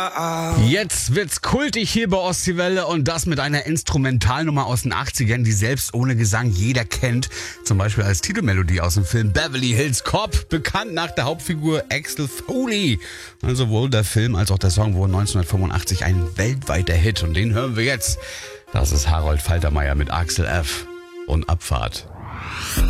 Jetzt wird's kultig hier bei Ostseewelle und das mit einer Instrumentalnummer aus den 80ern, die selbst ohne Gesang jeder kennt. Zum Beispiel als Titelmelodie aus dem Film Beverly Hills Cop, bekannt nach der Hauptfigur Axel Foley. Sowohl der Film als auch der Song wurden 1985 ein weltweiter Hit und den hören wir jetzt. Das ist Harold Faltermeier mit Axel F. und Abfahrt.